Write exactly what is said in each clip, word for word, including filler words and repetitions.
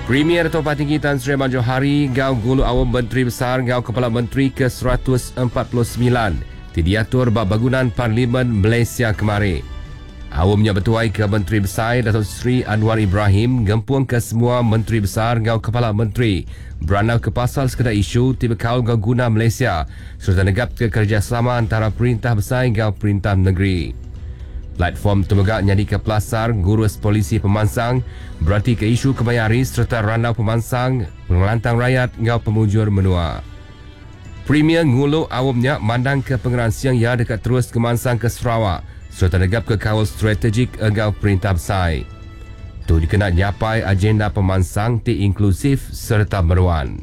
Premier Dato' Patinggi Tan Sri Ahmad Johari Gau Gulu Awam Menteri Besar Gau Kepala Menteri ke seratus empat puluh sembilan diatur bab bangunan Parlimen Malaysia kemari. Awamnya bertuai ke Menteri Besar Datuk Seri Anwar Ibrahim gempuang ke semua Menteri Besar Gau Kepala Menteri beranau ke pasal sekadar isu tiba kaul gau guna Malaysia serta negap ke kerjasama antara Perintah Besar gau Perintah Negeri. Platform temegak nyadi ke pelasar gurus polisi pemansang berarti ke isu kebayari serta randau pemansang pengelantang rakyat ngau pemujur menua. Premier ngulu awamnya mandang ke pengeran siang ya dekat terus kemansang ke Sarawak serta negap ke kawal strategik engau Perintah Besar. Tu dikena nyapai agenda pemansang ti inklusif serta meruan.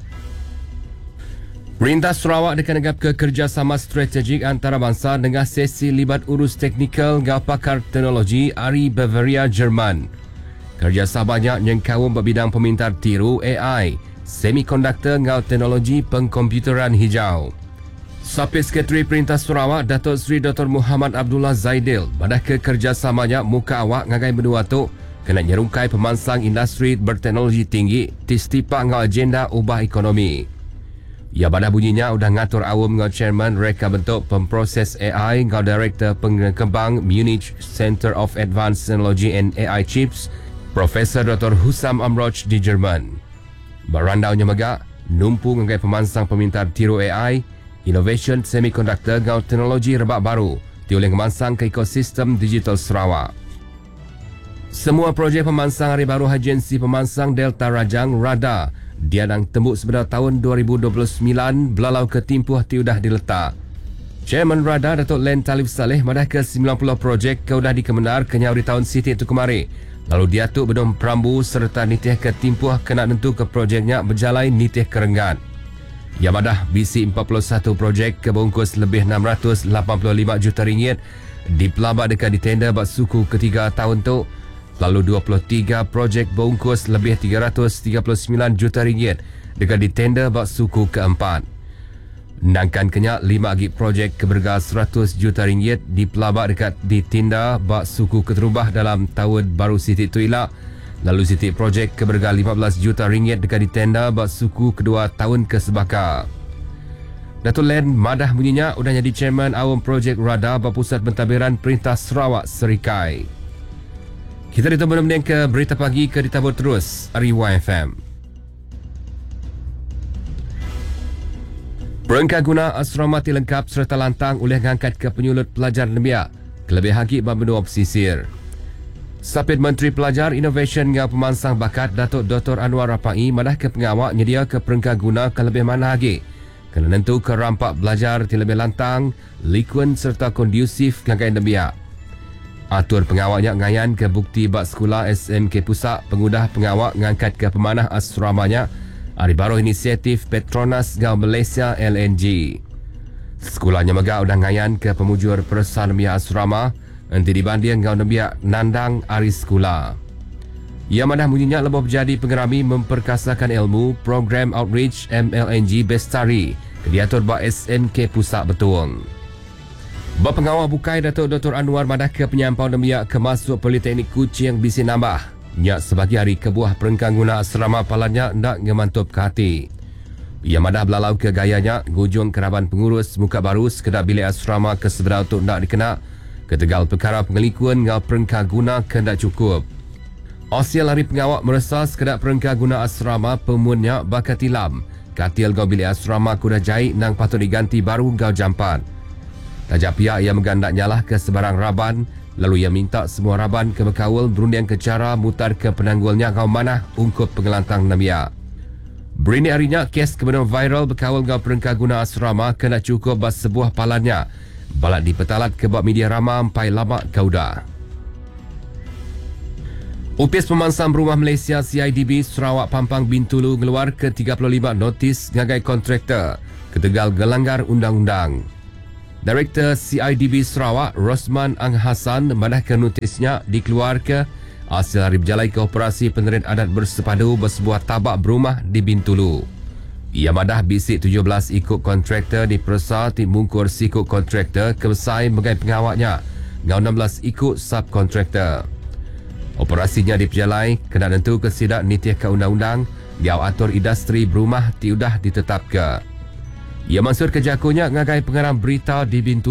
Perintah Sarawak dekat negap ke kerjasama strategik antarabangsa dengan sesi libat urus teknikal gau pakar teknologi Ari Bavaria Jerman. Kerjasamanya yang kawum berbidang pemintar tiru A I, semikonduktor gau teknologi pengkomputeran hijau. Sapis Sekretari Perintah Sarawak Datuk Seri Doktor Muhammad Abdullah Zaidil badah ke kerjasamanya muka awak ngagai menua tu kena nyerungkai pemansang industri berteknologi tinggi ti setipak ngau agenda ubah ekonomi. Ya badah bunyinya udah ngatur awam ngau chairman reka bentuk pemproses A I ngau director pengembang Munich Center of Advanced Technology and A I Chips Profesor Doktor Hussam Amroch di Jerman. Barandaunya megak numpu ngagai pemansang pemintar tiru A I Innovation Semiconductor ngau teknologi rebak baru ti oleh kemansang ke ekosistem digital Sarawak. Semua projek pemansang hari baru agensi pemansang Delta Rajang Rada dia nang tembuk sebenarnya tahun dua ribu dua puluh sembilan belalau ke timpuh tiudah diletak. Chairman Rada Datuk Len Talib Saleh madah ke sembilan puluh projek ke udah dikemenar ke nyau di tahun Siti itu kemari. Lalu dia tu bedom perambu serta nitih ke timpuh kena nentu ke projeknya berjalai nitih kerenggan. Ya madah B C empat puluh satu projek ke bungkus lebih enam ratus lapan puluh lima juta ringgit dipelabak dekat di tender bak suku ketiga tahun tu. Lalu dua puluh tiga projek bungkus lebih tiga ratus tiga puluh sembilan juta ringgit dekat di tender bak suku keempat. Nangkan kenyak lima lagi projek keberga seratus juta ringgit dipelabak dekat di tender bak suku keterubah dalam tahun baru Siti Tuilak. Lalu Siti projek keberga lima belas juta ringgit dekat di tender bak suku kedua tahun ke Sebaka. Datuk Len madah bunyinya udah jadi chairman awam projek Rada bak Pusat Pentadbiran Perintah Sarawak Serikai. Kita ditemu ke berita pagi ke ditabur terus Ari Y F M. Perangkat guna asrama lengkap serta lantang oleh ngangkat ke penyulut pelajar Nemiak kelebih haki bab benua pesisir. Sapit Menteri Pelajar Innovation ngau pemansang bakat Datuk Doktor Anwar Rapai madah ke pengawak nyedia ke perangkat guna kelebih mana lagi kena nentu ke rampak belajar lebih lantang, likun serta kondusif ngagai Nemiak. Atur pengawaknya ngayan ke bukti bak sekolah S M K Pusat pengudah pengawak ngangkat ke pemanah asramanya hari baru inisiatif Petronas Gau Malaysia L N G. Sekolahnya megak udah ngayan ke pemujur persanemia asrama nanti dibanding Gau Nembiak nandang hari sekolah. Ia madah bunyinya lebih jadi pengerami memperkasakan ilmu program outreach M L N G Bestari ke diatur bak S M K Pusat Betuang. Bap pengawal bukai Datuk Doktor Anwar madah ke penyampau Nemiak ke masuk Politeknik Kuching bisi nambah. Nyak sebagai hari kebuah perengkang guna asrama palannya nak ngemantup ke hati. Ia madah belalau ke gayanya gujung keraban pengurus muka baru sekedar bilik asrama ke sebelah untuk nak dikena ketegal perkara pengelikuan ngau perengkang guna ke tak cukup. Osial hari pengawak merasa sekedar perengkang guna asrama pemunnya bakat tilam. Katil gau bilik asrama kuda jahit nang patut diganti baru gau jampan. Tajak pihak ia mengandak nyalah ke sebarang raban, lalu ia minta semua raban ke berkawal berunding ke cara mutar ke penanggulnya kau manah ungkup pengelantang Nemiak. Berini harinya kes kebenaran viral berkawal gau perengkang guna asrama kena cukup bas sebuah palannya. Balat dipetalat ke bab media rama sampai lama kauda. Upis Pemansang Rumah Malaysia C I D B Sarawak Pampang Bintulu ngeluar ke tiga puluh lima notis ngagai kontraktor ketegal gelanggar undang-undang. Direktur C I D B Sarawak Rosman Ang Hassan madahkan notisnya dikeluar ke hasil hari berjalai ke operasi penerin adat bersepadu bersebuah tabak berumah di Bintulu. Ia madah bisik tujuh belas ikut kontraktor di Persa ti mungkur sikut kontraktor kebesai bagai pengawaknya ngau enam belas ikut subkontraktor. Operasinya diperjalai kena tentu kesidak nitih ke undang-undang diau atur industri berumah tiudah ditetapkan. Ia maksud kejakunya ngagai pengarang berita di Bintu